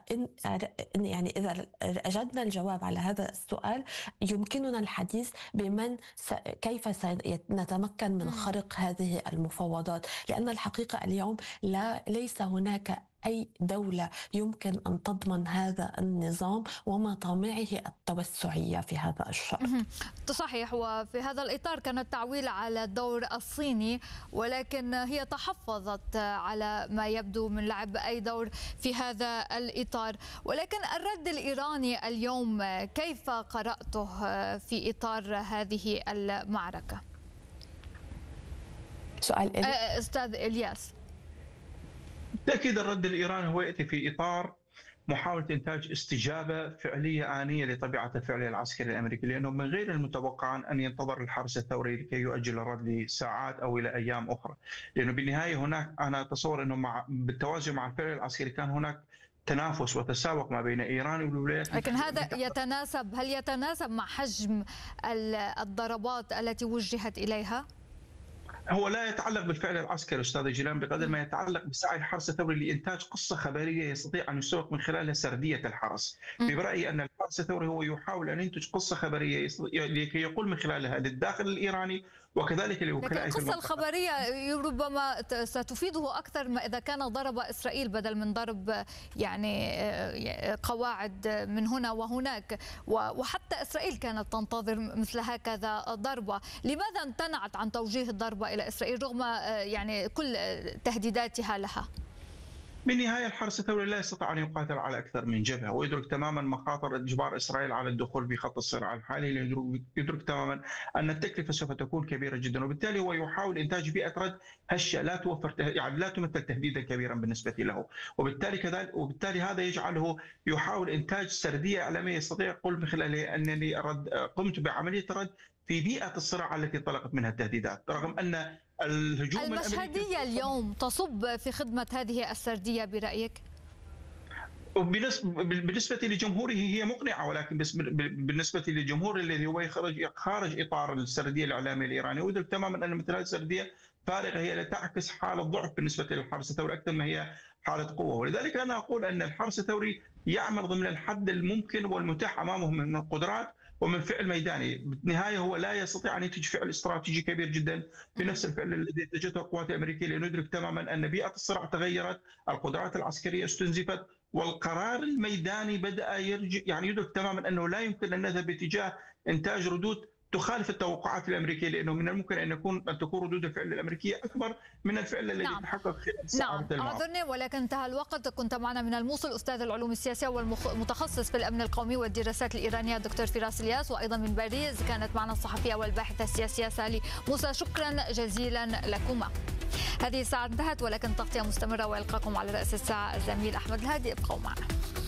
يعني إذا أجدنا الجواب على هذا السؤال يمكننا الحديث كيف سنتمكن من خرق هذه المفاوضات، لأن الحقيقة اليوم ليس هناك أي دولة يمكن أن تضمن هذا النظام ومطامعه التوسعية في هذا الشأن. صحيح، وفي هذا الإطار كان التعويل على الدور الصيني، ولكن هي تحفظت على ما يبدو من لعب أي دور في هذا الإطار. ولكن الرد الإيراني اليوم كيف قرأته في إطار هذه المعركة؟ سؤال أستاذ إلياس. بالتأكيد الرد الإيراني هو يأتي في إطار محاولة إنتاج استجابة فعلية آنية لطبيعة الفعل العسكري الأمريكي، لأنه من غير المتوقع أن ينتظر الحرس الثوري لكي يؤجل الرد لساعات أو إلى أيام أخرى، لأنه بالنهاية هناك أنا أتصور أنه بالتوازي مع الفعل العسكري كان هناك تنافس وتسابق ما بين إيران والولايات المتحدة. لكن هذا هل يتناسب مع حجم الضربات التي وجهت إليها؟ هو لا يتعلق بالفعل العسكري أستاذ جيلان بقدر ما يتعلق بسعي الحرس الثوري لإنتاج قصة خبرية يستطيع أن يسوق من خلالها سردية الحرس. برأيي أن الحرس الثوري هو يحاول أن ينتج قصة خبرية لكي يقول من خلالها للداخل الإيراني وكذلك لوكلاء القصة الخبرية ربما ستفيده أكثر ما إذا كان ضرب إسرائيل بدل من ضرب يعني قواعد من هنا وهناك، وحتى إسرائيل كانت تنتظر مثل هكذا ضربة. لماذا امتنعت عن توجيه الضربة إلى إسرائيل رغم يعني كل تهديداتها لها؟ بالنهاية الحرس الثوري لا يستطيع أن يقاتل على أكثر من جبهة، ويدرك تماما مخاطر إجبار إسرائيل على الدخول في خط الصراع الحالي، يدرك تماما أن التكلفة سوف تكون كبيرة جدا، وبالتالي هو يحاول إنتاج بيئة رد هشة لا توفر يعني لا تمثل تهديدا كبيرا بالنسبة له، وبالتالي هذا يجعله يحاول إنتاج سردية إعلامية يستطيع يقول من خلالها أنني قمت بعملية رد في بيئة الصراع التي انطلقت منها التهديدات، رغم أن الهجوم المشهدية اليوم تصب في خدمة هذه السردية برأيك؟ بالنسبة لجمهوره هي مقنعة، ولكن بالنسبة للجمهور الذي هو خارج إطار السردية الإعلامية الإيرانية ويدرك تماما أن مثل هذه السردية فارغة، هي لا تعكس حالة ضعف بالنسبة للحرس الثوري أكثر ما هي حالة قوة. ولذلك أنا أقول أن الحرس الثوري يعمل ضمن الحد الممكن والمتاح أمامه من القدرات ومن فعل ميداني. بالنهاية هو لا يستطيع أن ينتج فعل استراتيجي كبير جدا بنفس الفعل الذي انتجته القوات الأمريكية، لأنه يدرك تماما أن بيئة الصراع تغيرت، القدرات العسكرية استنزفت، والقرار الميداني بدأ يرجع، يعني يدرك تماما أنه لا يمكن أن نذهب باتجاه إنتاج ردود تخالف التوقعات الامريكيه، لانه من الممكن ان تكون ردود الفعل الامريكيه اكبر من الفعل الذي تحقق خلال الساعات الماضيه. اعذرني ولكن انتهى الوقت. كنت معنا من الموصل استاذ العلوم السياسيه والمتخصص في الامن القومي والدراسات الايرانيه دكتور فراس الياس، وايضا من باريس كانت معنا الصحفيه والباحثه السياسيه سالي موسى. شكرا جزيلا لكما. هذه الساعه انتهت ولكن تغطيه مستمره، ويلقاكم على راس الساعه الزميل احمد الهادي. ابقوا معنا.